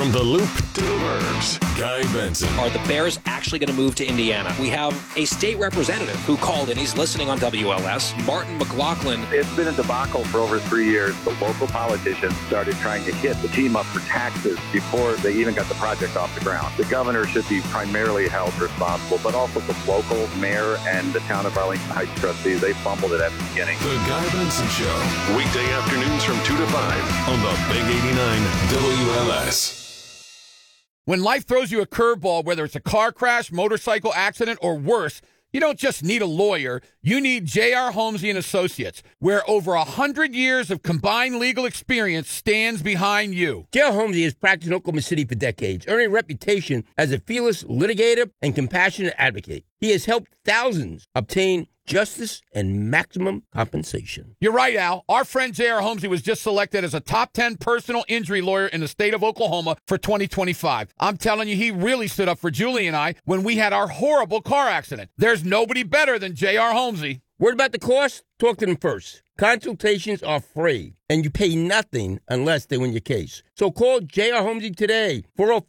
From the Loop to the Burbs, Guy Benson. Are the Bears actually going to move to Indiana? We have a state representative who called in. He's listening on WLS. Martin McLaughlin. It's been a debacle for over 3 years. The local politicians started trying to hit the team up for taxes before they even got the project off the ground. The governor should be primarily held responsible, but also the local mayor and the town of Arlington Heights trustees. They fumbled it at the beginning. The Guy Benson Show. Weekday afternoons from 2 to 5 on the Big 89 WLS. When life throws you a curveball, whether it's a car crash, motorcycle accident, or worse, you don't just need a lawyer. You need J.R. Holmesy & Associates, where over 100 years of combined legal experience stands behind you. J.R. Holmesy has practiced in Oklahoma City for decades, earning a reputation as a fearless litigator and compassionate advocate. He has helped thousands obtain justice and maximum compensation. You're right, Al. Our friend J.R. Holmesy was just selected as a top 10 personal injury lawyer in the state of Oklahoma for 2025. I'm telling you, he really stood up for Julie and I when we had our horrible car accident. There's nobody better than J.R. Holmesy. Worried about the cost? Talk to them first. Consultations are free, and you pay nothing unless they win your case. So call J.R. Holmesy today,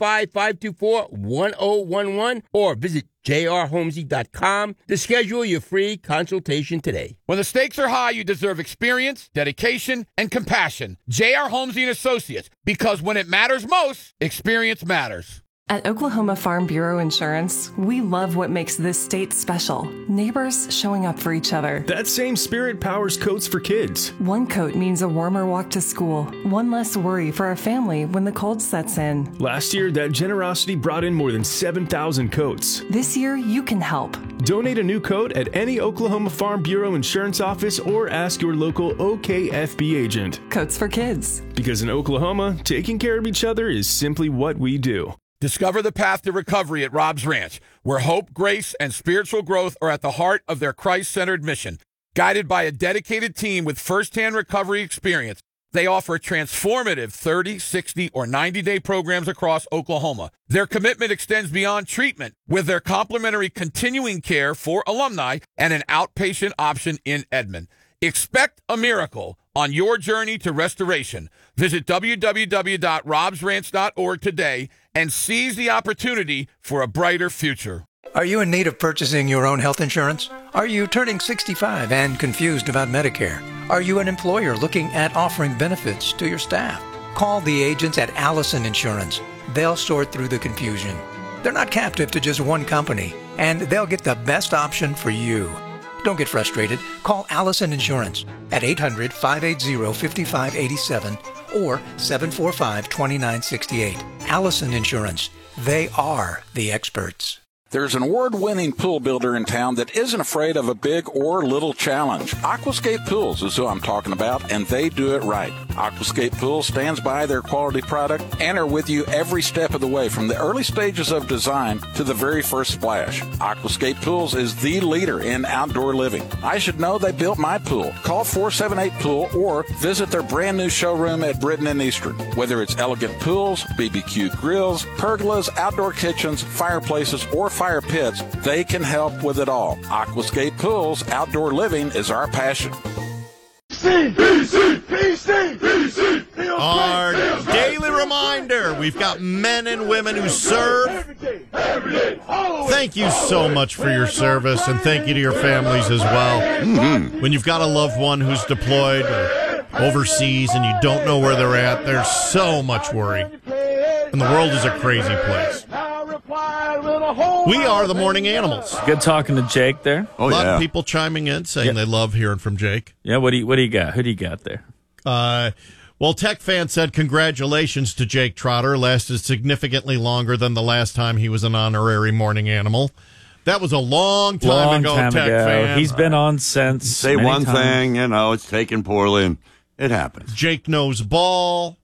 405-524-1011, or visit jrholmesy.com to schedule your free consultation today. When the stakes are high, you deserve experience, dedication, and compassion. J.R. Holmesy & Associates, because when it matters most, experience matters. At Oklahoma Farm Bureau Insurance, we love what makes this state special. Neighbors showing up for each other. That same spirit powers Coats for Kids. One coat means a warmer walk to school, one less worry for our family when the cold sets in. Last year, that generosity brought in more than 7,000 coats. This year, you can help. Donate a new coat at any Oklahoma Farm Bureau Insurance office or ask your local OKFB agent. Coats for Kids. Because in Oklahoma, taking care of each other is simply what we do. Discover the path to recovery at Rob's Ranch, where hope, grace, and spiritual growth are at the heart of their Christ-centered mission. Guided by a dedicated team with firsthand recovery experience, they offer transformative 30, 60, or 90-day programs across Oklahoma. Their commitment extends beyond treatment with their complimentary continuing care for alumni and an outpatient option in Edmond. Expect a miracle on your journey to restoration. Visit www.robsranch.org today and seize the opportunity for a brighter future. Are you in need of purchasing your own health insurance? Are you turning 65 and confused about Medicare? Are you an employer looking at offering benefits to your staff? Call the agents at Allison Insurance. They'll sort through the confusion. They're not captive to just one company, and they'll get the best option for you. Don't get frustrated. Call Allison Insurance at 800-580-5587 or 745-2968. Allison Insurance. They are the experts. There's an award-winning pool builder in town that isn't afraid of a big or little challenge. Aquascape Pools is who I'm talking about, and they do it right. Aquascape Pools stands by their quality product and are with you every step of the way, from the early stages of design to the very first splash. Aquascape Pools is the leader in outdoor living. I should know they built my pool. Call 478-POOL or visit their brand new showroom at Britton and Eastern. Whether it's elegant pools, BBQ grills, pergolas, outdoor kitchens, fireplaces, or fire pits, they can help with it all. Aquascape Pools, outdoor living is our passion. Our daily reminder, we've got men and women who serve. Thank you so much for your service, and thank you to your families as well. Mm-hmm. When you've got a loved one who's deployed or overseas and you don't know where they're at, there's so much worry. And the world is a crazy place. We are the Morning Animals. Good talking to Jake there. A lot of people chiming in saying they love hearing from Jake. Yeah, what do you got? Who do you got there? Well, Tech Fan said congratulations to Jake Trotter. Lasted significantly longer than the last time he was an honorary Morning Animal. That was a long time ago, Tech Fan. He's been on since. Say one thing, it's taken poorly, and it happens. Jake knows ball.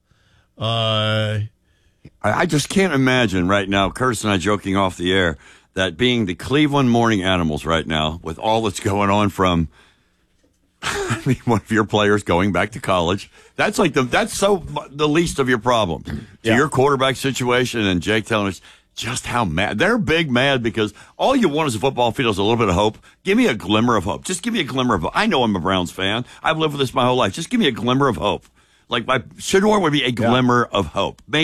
I just can't imagine right now, Curtis and I joking off the air, that being the Cleveland Morning Animals right now, with all that's going on from one of your players going back to college, that's the least of your problem. To your quarterback situation, and Jake telling us just how mad. They're big mad because all you want as a football field is a little bit of hope. Give me a glimmer of hope. Just give me a glimmer of hope. I know I'm a Browns fan. I've lived with this my whole life. Just give me a glimmer of hope. Like Shedeur would be a glimmer of hope.